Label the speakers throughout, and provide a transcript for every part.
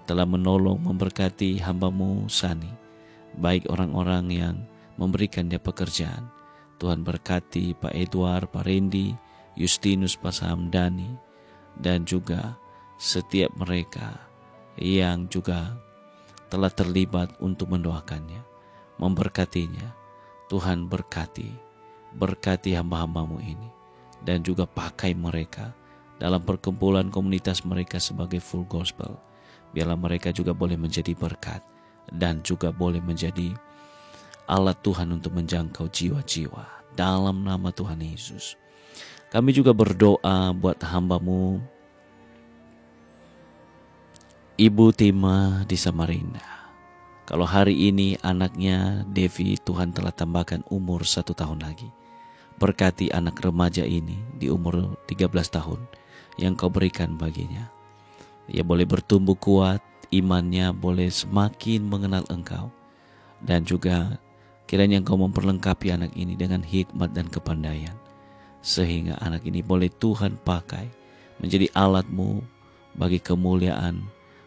Speaker 1: telah menolong, memberkati hamba-Mu Sani, baik orang-orang yang memberikan dia pekerjaan. Tuhan berkati Pak Edward, Pak Randy, Justinus, Pak Samdani, dan juga setiap mereka yang juga telah terlibat untuk mendoakannya, memberkatinya. Tuhan berkati hamba-hamba-Mu ini, dan juga pakai mereka dalam perkumpulan komunitas mereka sebagai full gospel. Biarlah mereka juga boleh menjadi berkat dan juga boleh menjadi alat Tuhan untuk menjangkau jiwa-jiwa. Dalam nama Tuhan Yesus. Kami juga berdoa buat hamba-Mu Ibu Tima di Samarinda. Kalau hari ini anaknya Devi, Tuhan telah tambahkan umur 1 tahun lagi. Berkati anak remaja ini di umur 13 tahun yang Kau berikan baginya. Ia boleh bertumbuh kuat, imannya boleh semakin mengenal Engkau. Dan juga kiranya Engkau memperlengkapi anak ini dengan hikmat dan kepandaian, sehingga anak ini boleh Tuhan pakai menjadi alat-Mu bagi kemuliaan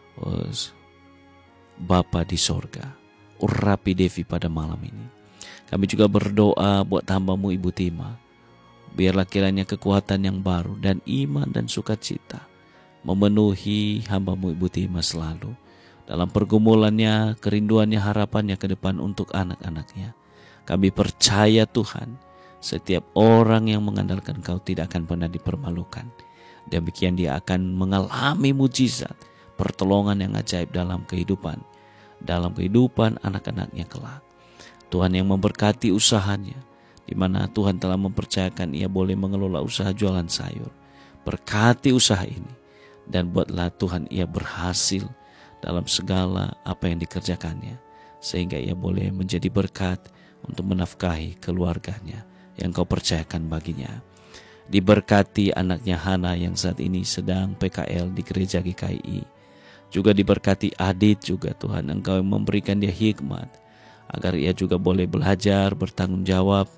Speaker 1: Bapa di sorga. Urapi Devi pada malam ini. Kami juga berdoa buat hamba-Mu Ibu Tima. Biarlah kiranya kekuatan yang baru dan iman dan sukacita memenuhi hamba-Mu Ibu Tima selalu. Dalam pergumulannya, kerinduannya, harapannya ke depan untuk anak-anaknya. Kami percaya Tuhan, setiap orang yang mengandalkan Kau tidak akan pernah dipermalukan. Demikian dia akan mengalami mujizat, pertolongan yang ajaib dalam kehidupan anak-anaknya kelak. Tuhan yang memberkati usahanya, di mana Tuhan telah mempercayakan ia boleh mengelola usaha jualan sayur. Berkati usaha ini, dan buatlah Tuhan ia berhasil dalam segala apa yang dikerjakannya, sehingga ia boleh menjadi berkat untuk menafkahi keluarganya yang Kau percayakan baginya. Diberkati anaknya Hana yang saat ini sedang PKL di gereja GKI. Juga diberkati Adit juga Tuhan, Engkau yang memberikan dia hikmat agar ia juga boleh belajar, bertanggung jawab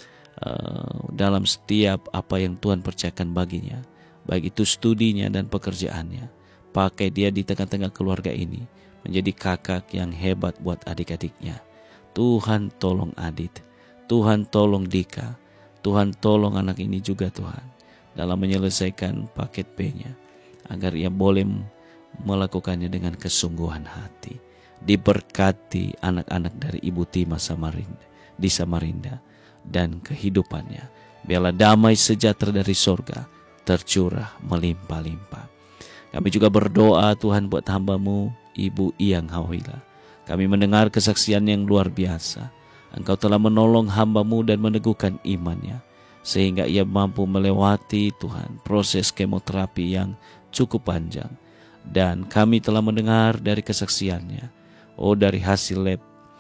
Speaker 1: dalam setiap apa yang Tuhan percayakan baginya, baik itu studinya dan pekerjaannya. Pakai dia di tengah-tengah keluarga ini menjadi kakak yang hebat buat adik-adiknya. Tuhan tolong Adit, Tuhan tolong Dika, Tuhan tolong anak ini juga Tuhan dalam menyelesaikan paket B-nya, agar ia boleh melakukannya dengan kesungguhan hati. Diberkati anak-anak dari Ibu Tima di Samarinda dan kehidupannya. Biarlah damai sejahtera dari sorga tercurah melimpah-limpah. Kami juga berdoa Tuhan buat hamba-Mu Ibu Iyang Hawila. Kami mendengar kesaksian yang luar biasa. Engkau telah menolong hamba-Mu dan meneguhkan imannya, sehingga ia mampu melewati Tuhan proses kemoterapi yang cukup panjang. Dan kami telah mendengar dari kesaksiannya, dari hasil lab,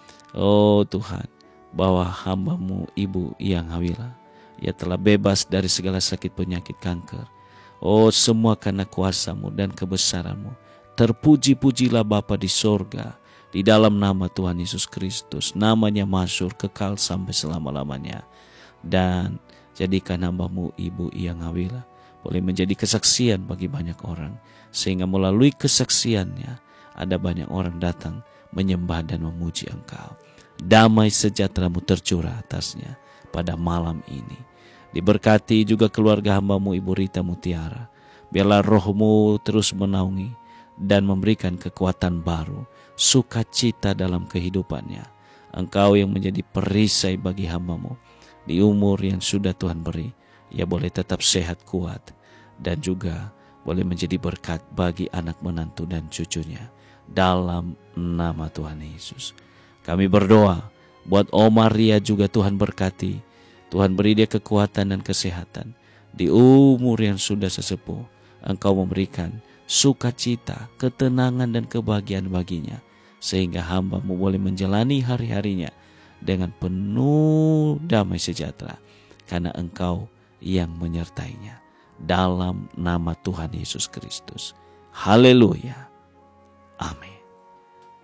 Speaker 1: Tuhan, bahwa hamba-Mu Ibu Iyang Hawila, ia telah bebas dari segala sakit penyakit kanker. Semua karena kuasa-Mu dan kebesaran-Mu. Terpuji-pujilah Bapa di sorga, di dalam nama Tuhan Yesus Kristus. Namanya masyhur kekal sampai selama-lamanya. Dan jadikan hamba-Mu Ibu Iyang Hawila boleh menjadi kesaksian bagi banyak orang, sehingga melalui kesaksiannya ada banyak orang datang menyembah dan memuji Engkau. Damai sejahtera-Mu tercurah atasnya pada malam ini. Diberkati juga keluarga hamba-Mu Ibu Rita Mutiara. Biarlah Roh-Mu terus menaungi dan memberikan kekuatan baru, sukacita dalam kehidupannya. Engkau yang menjadi perisai bagi hamba-Mu di umur yang sudah Tuhan beri. Ia boleh tetap sehat kuat dan juga boleh menjadi berkat bagi anak menantu dan cucunya. Dalam nama Tuhan Yesus. Kami berdoa buat Omar Ria juga Tuhan berkati. Tuhan beri dia kekuatan dan kesehatan. Di umur yang sudah sesepuh, Engkau memberikan sukacita, ketenangan dan kebahagiaan baginya, sehingga hamba-Mu boleh menjalani hari-harinya dengan penuh damai sejahtera, karena Engkau yang menyertainya. Dalam nama Tuhan Yesus Kristus. Haleluya. Amin.